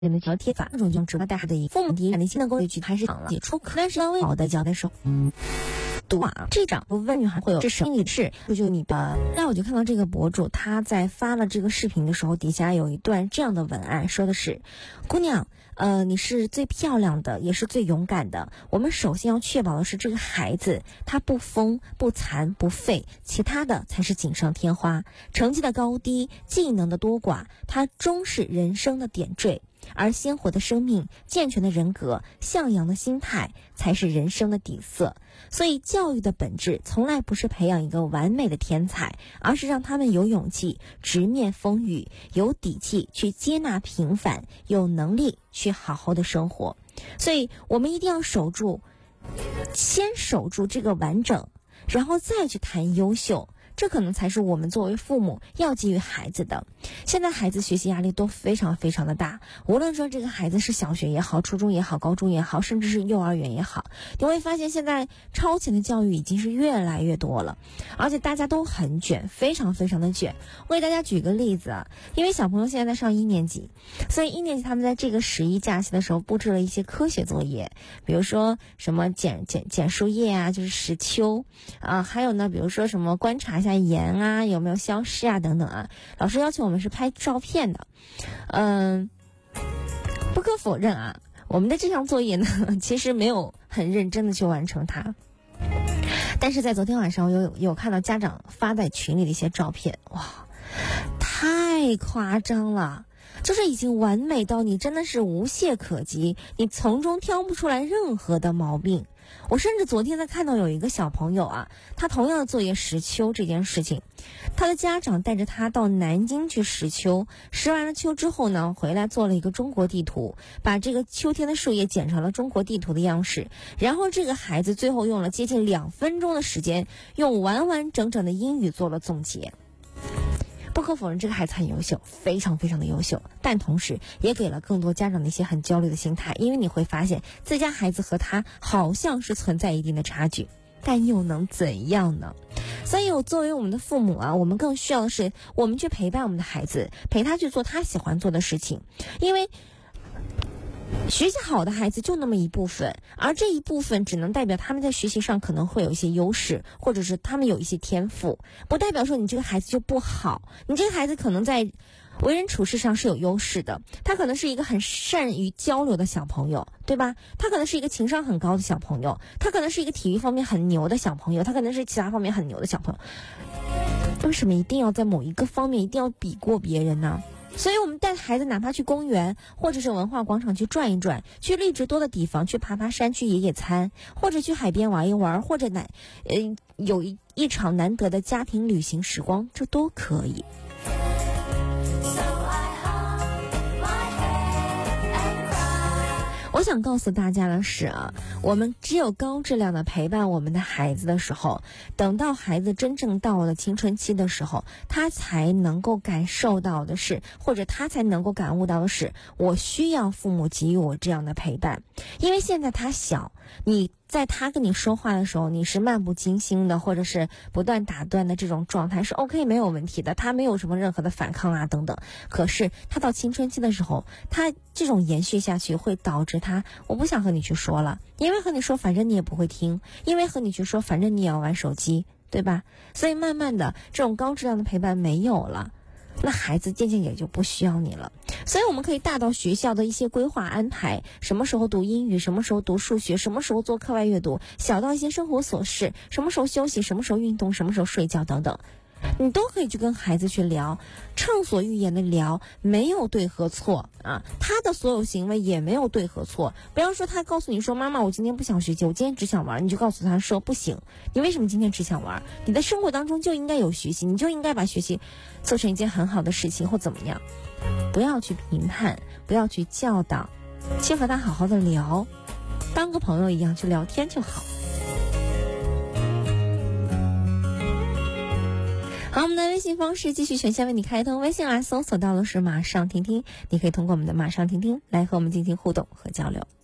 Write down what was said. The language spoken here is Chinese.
人的条贴法，这种就值得带孩子的父母第一内心能够去还是想了解出可，但是要为好的教的时候，这长不问女孩会有这心理是就你的。那我就看到这个博主他在发了这个视频的时候，底下有一段这样的文案，说的是：姑娘，你是最漂亮的，也是最勇敢的。我们首先要确保的是这个孩子他不疯不残不废，其他的才是锦上添花。成绩的高低，技能的多寡，它终是人生的点缀。而鲜活的生命、健全的人格、向阳的心态才是人生的底色。所以教育的本质从来不是培养一个完美的天才，而是让他们有勇气直面风雨，有底气去接纳平凡，有能力去好好的生活。所以我们一定要先守住这个完整，然后再去谈优秀。这可能才是我们作为父母要给予孩子的。现在孩子学习压力都非常非常的大，无论说这个孩子是小学也好，初中也好，高中也好，甚至是幼儿园也好，你会发现现在超前的教育已经是越来越多了，而且大家都很卷，非常非常的卷。我给大家举个例子啊，因为小朋友现在在上1年级，所以1年级他们在这个11假期的时候布置了一些科学作业，比如说什么剪树叶啊，就是石丘啊，还有呢，比如说什么观察一下盐啊有没有消失啊等等啊，老师要求我们是拍照片的。不可否认啊，我们的这项作业呢其实没有很认真的去完成它，但是在昨天晚上我有看到家长发在群里的一些照片，哇，太夸张了，就是已经完美到你真的是无懈可击，你从中挑不出来任何的毛病。我甚至昨天在看到有一个小朋友啊，他同样的作业石丘这件事情，他的家长带着他到南京去石丘，石完了丘之后呢，回来做了一个中国地图，把这个秋天的树叶剪成了中国地图的样式，然后这个孩子最后用了接近2分钟的时间，用完完整整的英语做了总结。不可否认，这个孩子很优秀，非常非常的优秀，但同时也给了更多家长的一些很焦虑的心态，因为你会发现自家孩子和他好像是存在一定的差距，但又能怎样呢？所以作为我们的父母啊，我们更需要的是我们去陪伴我们的孩子，陪他去做他喜欢做的事情，因为学习好的孩子就那么一部分，而这一部分只能代表他们在学习上可能会有一些优势，或者是他们有一些天赋，不代表说你这个孩子就不好。你这个孩子可能在为人处事上是有优势的，他可能是一个很善于交流的小朋友，对吧？他可能是一个情商很高的小朋友，他可能是一个体育方面很牛的小朋友，他可能是其他方面很牛的小朋友。为什么一定要在某一个方面一定要比过别人呢？所以我们带孩子哪怕去公园或者是文化广场去转一转，去绿植多的地方去爬爬山，去野餐，或者去海边玩一玩，或者有一场难得的家庭旅行时光，这都可以。我想告诉大家的是啊，我们只有高质量的陪伴我们的孩子的时候，等到孩子真正到了青春期的时候，他才能够感受到的是，或者他才能够感悟到的是，我需要父母给予我这样的陪伴。因为现在他小，你在他跟你说话的时候，你是漫不经心的，或者是不断打断的这种状态是 OK 没有问题的，他没有什么任何的反抗啊等等。可是他到青春期的时候，他这种延续下去会导致他，我不想和你去说了，因为和你说反正你也不会听，因为和你去说反正你也要玩手机，对吧？所以慢慢的这种高质量的陪伴没有了，那孩子渐渐也就不需要你了。所以我们可以大到学校的一些规划安排，什么时候读英语，什么时候读数学，什么时候做课外阅读，小到一些生活琐事，什么时候休息，什么时候运动，什么时候睡觉等等，你都可以去跟孩子去聊，畅所欲言的聊，没有对和错啊，他的所有行为也没有对和错。不要说他告诉你说妈妈我今天不想学习，我今天只想玩，你就告诉他说不行，你为什么今天只想玩？你的生活当中就应该有学习，你就应该把学习做成一件很好的事情或怎么样。不要去评判，不要去教导，先和他好好的聊，当个朋友一样去聊天就好。好，我们的微信方式继续全线为你开通，微信来搜索到的是马上听听，你可以通过我们的马上听听来和我们进行互动和交流。